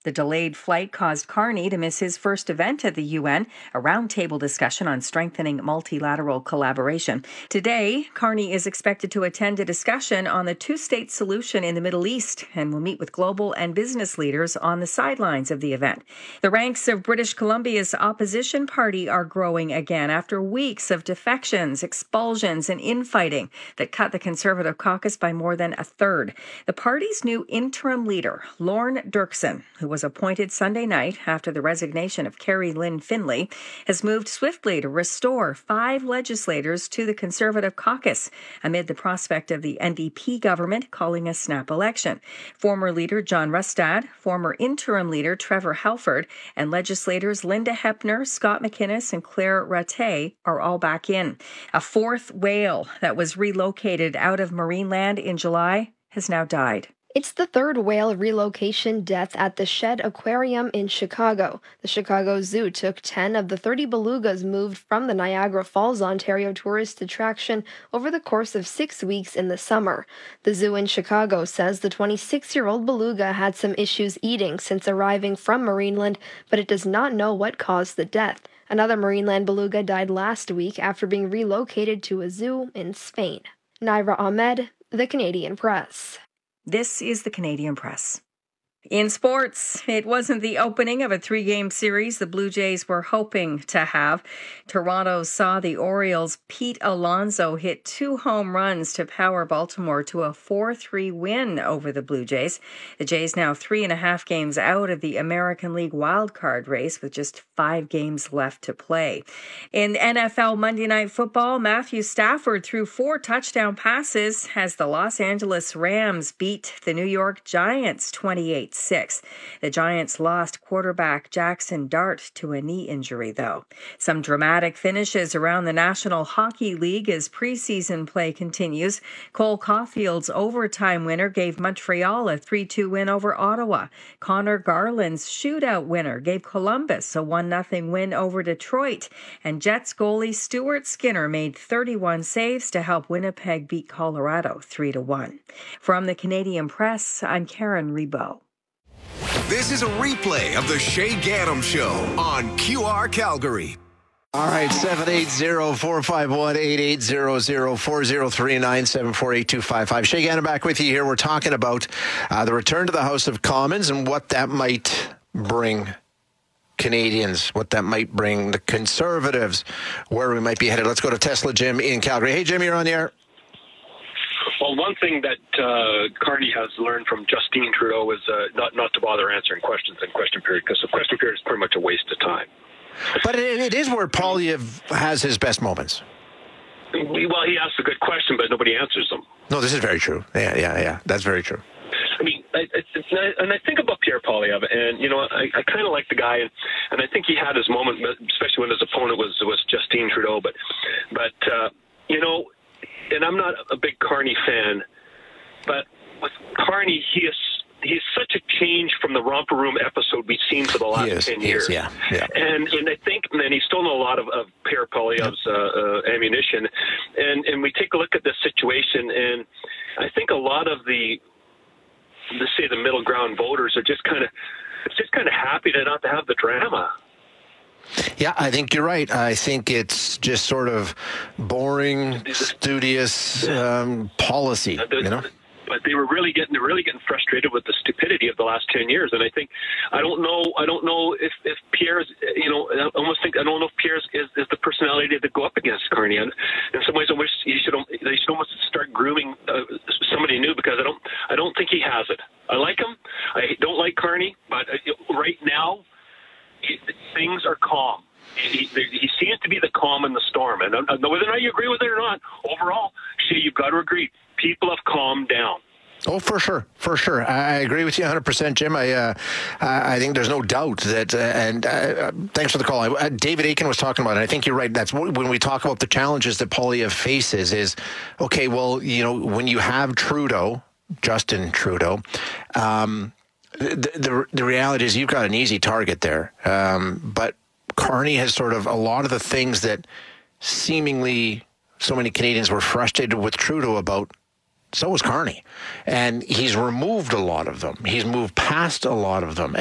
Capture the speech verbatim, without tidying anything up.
The delayed flight caused Carney to miss his first event at the U N, a roundtable discussion on strengthening multilateral collaboration. Today, Carney is expected to attend a discussion on the two-state solution in the Middle East and will meet with global and business leaders on the sidelines of the event. The ranks of British Columbia's opposition party are growing again after weeks of defections, expulsions, and infighting that cut the Conservative caucus by more than a third. The party's new interim leader, Lorne Dirksen, who was appointed Sunday night after the resignation of Carrie Lynn Finlay, has moved swiftly to restore five legislators to the Conservative caucus amid the prospect of the N D P government calling a snap election. Former leader John Rustad, former interim leader Trevor Halford, and legislators Linda Hepner, Scott McInnes, and Claire Rattay are all back in. A fourth whale that was relocated out of Marineland in July has now died. It's the third whale relocation death at the Shedd Aquarium in Chicago. The Chicago Zoo took ten of the thirty belugas moved from the Niagara Falls, Ontario tourist attraction over the course of six weeks in the summer. The zoo in Chicago says the twenty-six-year-old beluga had some issues eating since arriving from Marineland, but it does not know what caused the death. Another Marineland beluga died last week after being relocated to a zoo in Spain. Naira Ahmed, The Canadian Press. This is the Canadian Press. In sports, it wasn't the opening of a three-game series the Blue Jays were hoping to have. Toronto saw the Orioles' Pete Alonso hit two home runs to power Baltimore to a four three win over the Blue Jays. The Jays now three and a half games out of the American League wildcard race with just five games left to play. In N F L Monday Night Football, Matthew Stafford threw four touchdown passes as the Los Angeles Rams beat the New York Giants twenty-eight six. The Giants lost quarterback Jackson Dart to a knee injury, though. Some dramatic finishes around the National Hockey League as preseason play continues. Cole Caulfield's overtime winner gave Montreal a three two win over Ottawa. Connor Garland's shootout winner gave Columbus a one nothing win over Detroit. And Jets goalie Stuart Skinner made thirty-one saves to help Winnipeg beat Colorado three to one. From the Canadian Press, I'm Karen Rebo. This is a replay of the Shay Gaddam Show on Q R Calgary. All right, seven eight zero, four five one, eight eight zero zero, four zero three, nine seven four, eight two five five. Shay Gaddam back with you here. We're talking about uh, the return to the House of Commons and what that might bring Canadians, what that might bring the Conservatives, where we might be headed. Let's go to Tesla Jim in Calgary. Hey, Jim, you're on the air. Well, one thing that uh, Carney has learned from Justine Trudeau is uh, not not to bother answering questions in question period, because the question period is pretty much a waste of time. But it, it is where Poilievre has his best moments. Well, he asks a good question, but nobody answers them. No, this is very true. Yeah, yeah, yeah. That's very true. I mean, I, it's, it's, and I think about Pierre Poilievre, and, you know, I, I kind of like the guy, and, and I think he had his moment, especially when his opponent was, was Justine Trudeau. But, but uh, you know, and I'm not a big Carney fan, but with Carney, he is he's such a change from the romper room episode we've seen for the last is, ten years. Is, yeah, yeah. And and I think, and he's stolen a lot of, of Pierre Poilievre's uh, uh, ammunition. And and we take a look at this situation, and I think a lot of the, let's say, the middle ground voters are just kind of, it's just kind of happy to not to have the drama. Yeah, I think you're right. I think it's just sort of boring, studious um, policy, you know? But they were really getting, they're really getting frustrated with the stupidity of the last ten years. And I think, I don't know, I don't know if, if Pierre's, you know, I almost think, I don't know if Pierre's is, is the personality to go up against Carney. And in some ways, I wish he should, they should almost start grooming uh, somebody new, because I don't, I don't think he has it. I like him. I don't like Carney, but uh, right now, he, things are calm. He, he seems to be the calm in the storm. And uh, whether or not you agree with it or not, overall, Shay, you've got to agree. People have calmed down. Oh, for sure, for sure. I agree with you one hundred percent, Jim. I uh, I think there's no doubt that, uh, and uh, thanks for the call. I, uh, David Aiken was talking about it. I think you're right. That's when we talk about the challenges that Poilievre faces is, okay, well, you know, when you have Trudeau, Justin Trudeau, um, the, the, the reality is you've got an easy target there. Um, but Carney has sort of a lot of the things that seemingly so many Canadians were frustrated with Trudeau about. So was Carney. And he's removed a lot of them. He's moved past a lot of them.